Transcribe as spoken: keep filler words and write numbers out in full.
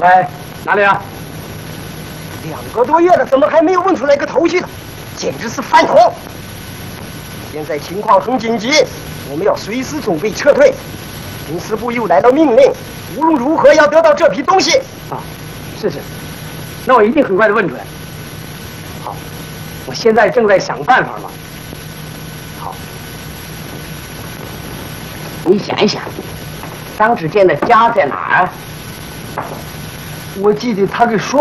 喂，哪里啊？ 两个多月了，怎么还没有问出来个头绪呢？简直是饭桶！现在情况很紧急，我们要随时准备撤退。军师部又来了命令，无论如何要得到这批东西。 啊，是是，那我一定很快的问出来。好，我现在正在想办法嘛。好，你想一想，张志坚的家在哪儿？ 我记得他给说